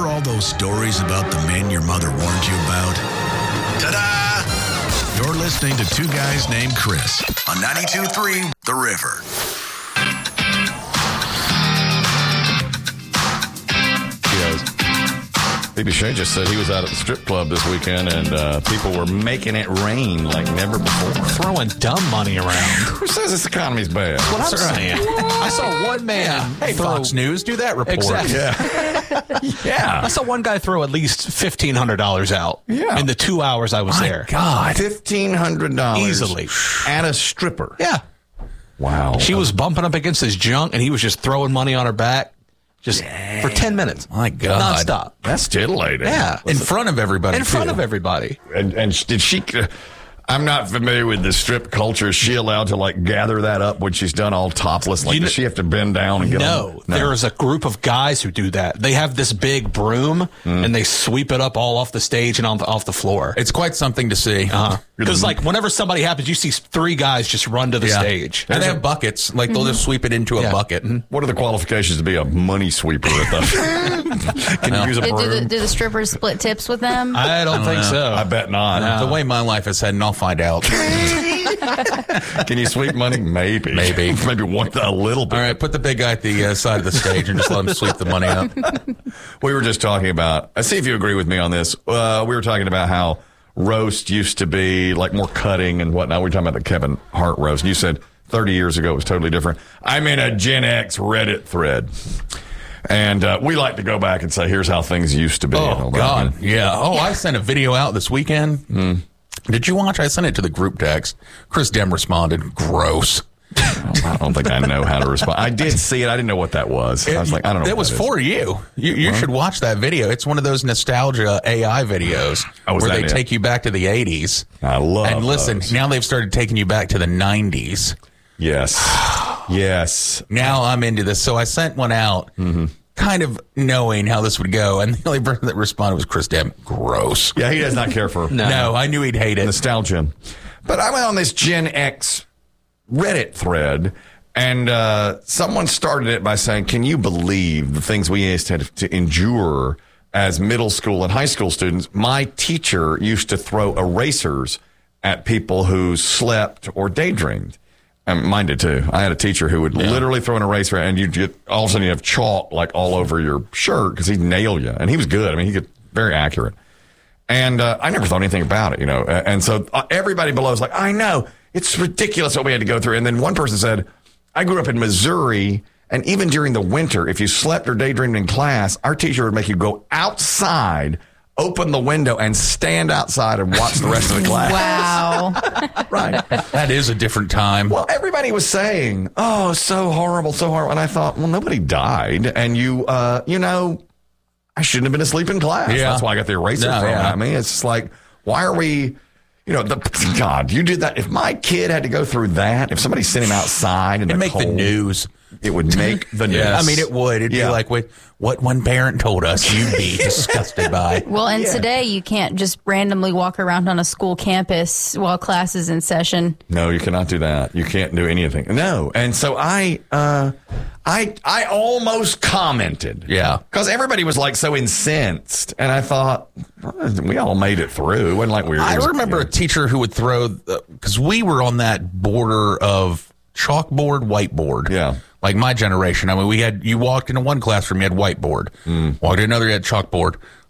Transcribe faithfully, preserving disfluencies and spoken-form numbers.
all those stories about the men your mother warned you about? Ta-da! You're listening to Two Guys Named Chris on ninety-two point three The River. B B Shea just said he was out at the strip club this weekend and uh, people were making it rain like never before. Throwing dumb money around. Who says this economy's bad? What I'm saying. I saw one man. Hey, throw, Fox News, do that report. Exactly. Yeah. yeah. I saw one guy throw at least fifteen hundred dollars out Yeah. in the two hours I was My there. God. fifteen hundred dollars Easily. at a stripper. Yeah. Wow. She was bumping up against his junk, and he was just throwing money on her back just for ten minutes. My God. Nonstop. That's titillating. Yeah. In front of everybody. In front too. of everybody. And, and did she... I'm not familiar with the strip culture. Is she allowed to, like, gather that up when she's done all topless? Like, You does kn- she have to bend down and get No, on? there is a group of guys who do that. They have this big broom, and they sweep it up all off the stage and on the, off the floor. It's quite something to see. Uh-huh. Because, like, whenever somebody happens, you see three guys just run to the Yeah. stage. And they have buckets. Like, they'll just sweep it into a Yeah. bucket. What are the qualifications to be a money sweeper at the... Can you use a Do, do, the, broom? do the strippers split tips with them? I don't, think know. so. I bet not. The way my life has heading, I'll find out. Can you sweep money? Maybe. Maybe. Maybe one, a little bit. All right, put the big guy at the uh, side of the stage and just let him sweep the money up. We were just talking about, I see if you agree with me on this. Uh, we were talking about how roast used to be like more cutting and whatnot. We were talking about the Kevin Hart roast. And you said thirty years ago it was totally different. I'm in a Gen X Reddit thread. And uh, we like to go back and say, here's how things used to be. and Oh, all that. God. Yeah. Oh, I sent a video out this weekend. Mm. Did you watch? I sent it to the group text. Chris Dem responded, gross. I don't think I know how to respond. I did see it. I didn't know what that was. I was like, I don't know. It what was that is. for you. You, you should watch that video. It's one of those nostalgia A I videos Oh, was where that they it? take you back to the eighties. I love And listen, those. now they've started taking you back to the nineties. Yes. Yes. Now I'm into this. So I sent one out, kind of knowing how this would go. And the only person that responded was Chris Dem. Gross. Yeah, he does not care for No, I knew he'd hate it. nostalgia. But I went on this Gen X Reddit thread, and uh, someone started it by saying, can you believe the things we used to, to endure as middle school and high school students? My teacher used to throw erasers at people who slept or daydreamed. And mine did too. I had a teacher who would literally throw an eraser, and you'd get, all of a sudden you have chalk like all over your shirt because he'd nail you. And he was good. I mean, he could very accurate. And uh, I never thought anything about it, you know. Uh, and so uh, everybody below is like, I know, it's ridiculous what we had to go through. And then one person said, I grew up in Missouri, and even during the winter, if you slept or daydreamed in class, our teacher would make you go outside, open the window, and stand outside and watch the rest of the class. Wow. Right. That is a different time. Well, everybody was saying, oh, so horrible, so horrible. And I thought, well, nobody died. And you, uh, you know, I shouldn't have been asleep in class. Yeah. That's why I got the eraser No, thrown yeah. at me. It's just like, why are we, you know, the, God, you did that. If my kid had to go through that, if somebody sent him outside in It'd the make cold, the news. it would make the news. I mean, it would. It'd Yeah. be like what, what one parent told us you'd be disgusted by. Well, and today you can't just randomly walk around on a school campus while class is in session. No, you cannot do that. You can't do anything. No. And so I, uh, I, I almost commented. Yeah. Because everybody was like so incensed. And I thought, well, we all made it through. It wasn't like we were. I it was- remember a teacher who would throw, because we were on that border of chalkboard, whiteboard. Yeah. Like my generation. I mean, we had, you walked into one classroom, you had whiteboard. Walked in another, you had chalkboard.